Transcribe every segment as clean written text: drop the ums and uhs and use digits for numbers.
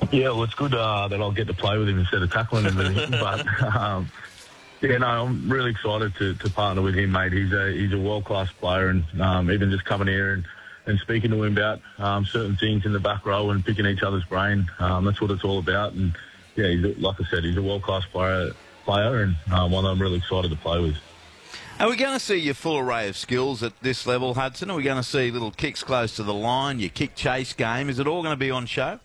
Yeah, well, it's good that I'll get to play with him instead of tackling him. But yeah, no, I'm really excited to partner with him, mate. He's a world-class player, and even just coming here and speaking to him about certain things in the back row and picking each other's brain, that's what it's all about. And yeah, like I said, he's a world-class player, and one that I'm really excited to play with. Are we going to see your full array of skills at this level, Hudson? Are we going to see little kicks close to the line, your kick-chase game? Is it all going to be on show?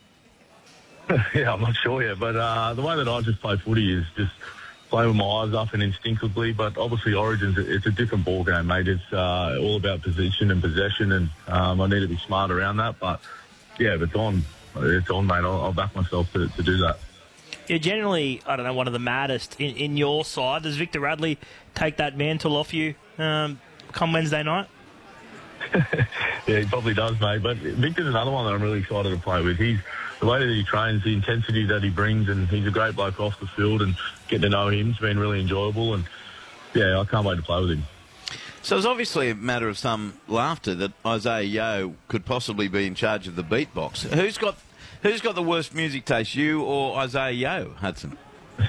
Yeah, I'm not sure yet, but the way that I just play footy is just play with my eyes up and instinctively. But obviously, Origins, it's a different ball game, mate. It's all about position and possession, and I need to be smart around that. But yeah, if it's on, mate. I'll back myself to do that. You're generally, I don't know, one of the maddest in your side. Does Victor Radley take that mantle off you come Wednesday night? Yeah, he probably does, mate. But Victor's another one that I'm really excited to play with. The way that he trains, the intensity that he brings, and he's a great bloke off the field, and getting to know him's been really enjoyable. And yeah, I can't wait to play with him. So it's obviously a matter of some laughter that Isaiah Yeo could possibly be in charge of the beatbox. Who's got the worst music taste, you or Isaiah Yeo, Hudson?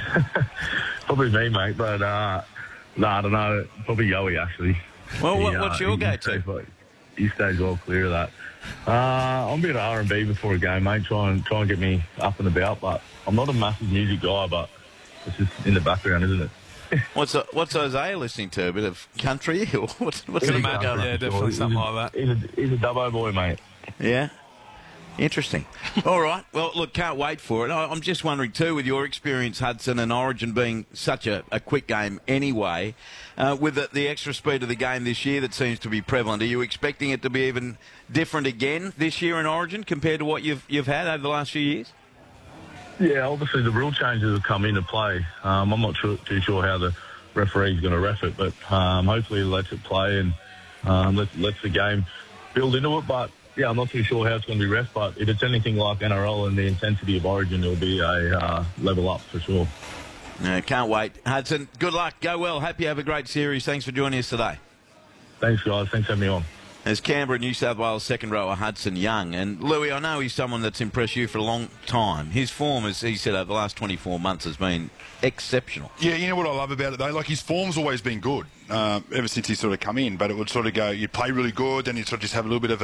Probably me, mate. But I don't know. Probably Yoey, actually. Well, what's your go-to? He stays well clear of that. I'm a bit of R&B before a game, mate. Try and get me up and about. But I'm not a massive music guy, but it's just in the background, isn't it? What's Isaiah listening to? A bit of country? Or what's he got? Yeah, definitely something like that. He's a Dubbo boy, mate. Yeah. Interesting. All right. Well, look, can't wait for it. I'm just wondering, too, with your experience, Hudson, and Origin being such a quick game anyway, with the extra speed of the game this year that seems to be prevalent, are you expecting it to be even different again this year in Origin compared to what you've had over the last few years? Yeah, obviously the rule changes have come into play. I'm not too sure how the referee's going to ref it, but hopefully he lets it play and lets the game build into it. But yeah, I'm not too sure how it's going to be ref, but if it's anything like NRL and the intensity of Origin, it'll be a level up for sure. No, can't wait. Hudson, good luck. Go well. Hope you have a great series. Thanks for joining us today. Thanks, guys. Thanks for having me on. There's Canberra, New South Wales second rower Hudson Young. And Louis, I know he's someone that's impressed you for a long time. His form, as he said, over the last 24 months has been exceptional. Yeah, you know what I love about it, though? Like, his form's always been good ever since he's sort of come in. But it would sort of go, you'd play really good, then you'd sort of just have a little bit of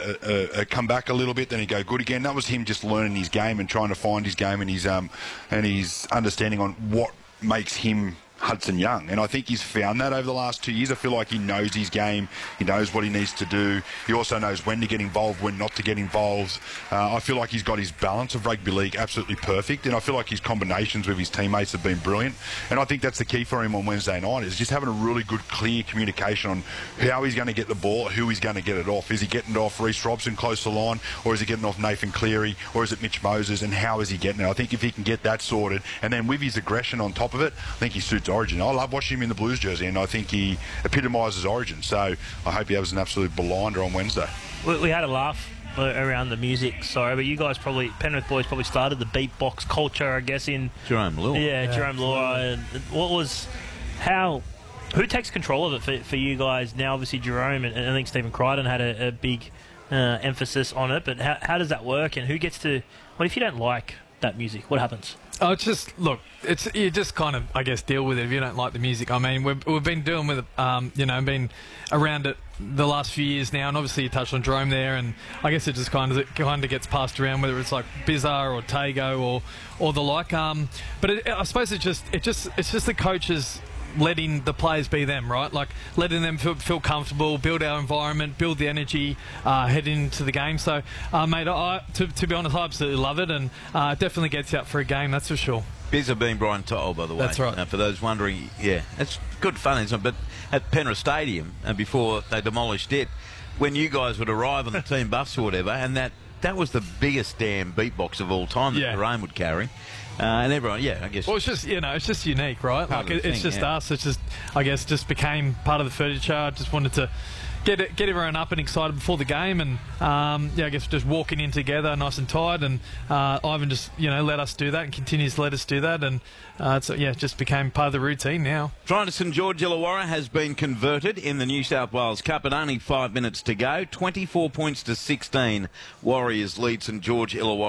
a come back a little bit, then he'd go good again. That was him just learning his game and trying to find his game and his understanding on what makes him Hudson Young, and I think he's found that over the last 2 years. I feel like he knows his game, he knows what he needs to do, he also knows when to get involved, when not to get involved. I feel like he's got his balance of rugby league absolutely perfect, and I feel like his combinations with his teammates have been brilliant, and I think that's the key for him on Wednesday night, is just having a really good, clear communication on how he's going to get the ball, who he's going to get it off. Is he getting it off Reece Robson close to the line, or is he getting off Nathan Cleary, or is it Mitch Moses, and how is he getting it? I think if he can get that sorted, and then with his aggression on top of it, I think he suits Origin. I love watching him in the Blues jersey, and I think he epitomises Origin. So I hope he has an absolute blinder on Wednesday. We had a laugh around the music, sorry, but you guys probably, Penrith boys probably started the beatbox culture, I guess, in Jerome Lua. Yeah, Jerome Lua. And who takes control of it for you guys now? Obviously Jerome, and I think Stephen Crichton had a big emphasis on it, but how does that work, and who gets to, what if you don't like that music, what happens? Oh, it's just, look, you just kind of, I guess, deal with it if you don't like the music. I mean, we've been dealing with it, been around it the last few years now, and obviously you touched on Jerome there, and I guess it just kind of gets passed around, whether it's like Bizarre or Tago or the like. But I suppose it's just the coaches letting the players be them, right? Like letting them feel comfortable, build our environment, build the energy heading into the game. So, mate, to be honest, I absolutely love it, and definitely gets you up for a game, that's for sure. Bizza being Brian To'o, by the way. That's right. For those wondering, yeah, it's good fun, isn't it? But at Penrith Stadium, and before they demolished it, when you guys would arrive on the team buffs or whatever, and that was the biggest damn beatbox of all time that Jerome would carry. And everyone, I guess. Well, it's just, it's just unique, right? Like, it's just us. It's just, I guess, just became part of the furniture. I just wanted to get everyone up and excited before the game, and I guess just walking in together nice and tight, and Ivan just let us do that and continues to let us do that, and it just became part of the routine now. Trying to St George Illawarra has been converted in the New South Wales Cup at only 5 minutes to go. 24 points to 16. Warriors lead St George Illawarra.